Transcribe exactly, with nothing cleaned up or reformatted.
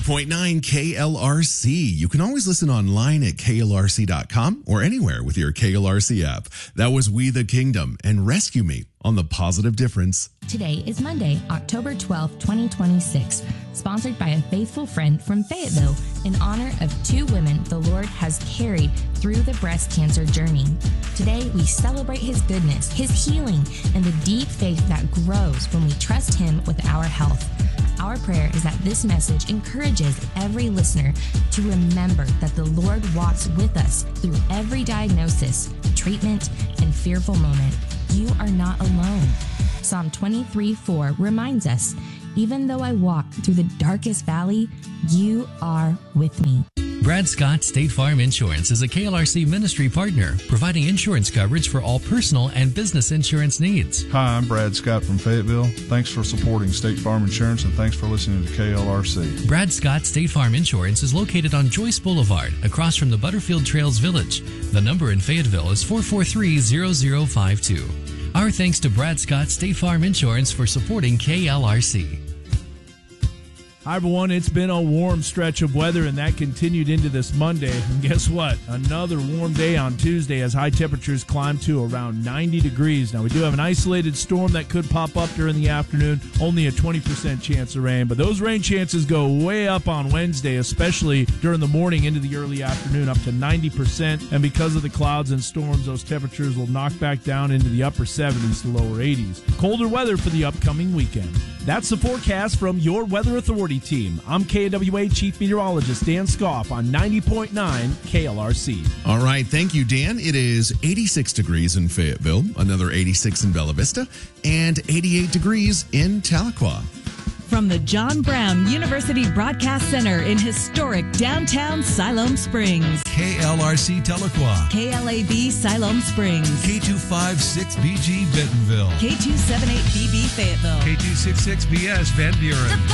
point nine K L R C. You can always listen online at K L R C dot com or anywhere with your K L R C app. That was We the Kingdom and Rescue Me on The Positive Difference. Today is Monday, October twelfth, twenty twenty-six, sponsored by a faithful friend from Fayetteville in honor of two women the Lord has carried through the breast cancer journey. Today, we celebrate His goodness, His healing, and the deep faith that grows when we trust Him with our health. Our prayer is that this message encourages every listener to remember that the Lord walks with us through every diagnosis, treatment, and fearful moment. You are not alone. Psalm twenty-three four reminds us, even though I walk through the darkest valley, you are with me. Brad Scott State Farm Insurance is a K L R C ministry partner, providing insurance coverage for all personal and business insurance needs. Hi, I'm Brad Scott from Fayetteville. Thanks for supporting State Farm Insurance, and thanks for listening to K L R C. Brad Scott State Farm Insurance is located on Joyce Boulevard, across from the Butterfield Trails Village. The number in Fayetteville is four four three, zero zero five two. Our thanks to Brad Scott State Farm Insurance for supporting K L R C. Hi, everyone. It's been a warm stretch of weather, and that continued into this Monday. And guess what? Another warm day on Tuesday as high temperatures climb to around ninety degrees. Now, we do have an isolated storm that could pop up during the afternoon, only a twenty percent chance of rain. But those rain chances go way up on Wednesday, especially during the morning into the early afternoon, up to ninety percent. And because of the clouds and storms, those temperatures will knock back down into the upper seventies to lower eighties. Colder weather for the upcoming weekend. That's the forecast from your Weather Authority team. I'm K W A Chief Meteorologist Dan Scoff on ninety point nine K L R C. All right, thank you, Dan. It is eighty-six degrees in Fayetteville, another eighty-six in Bella Vista, and eighty-eight degrees in Tahlequah. From the John Brown University Broadcast Center in historic downtown Siloam Springs. K L R C Tahlequah. K L A B Siloam Springs. K two five six B G Bentonville. K two seven eight B B Fayetteville. K two six six B S Van Buren.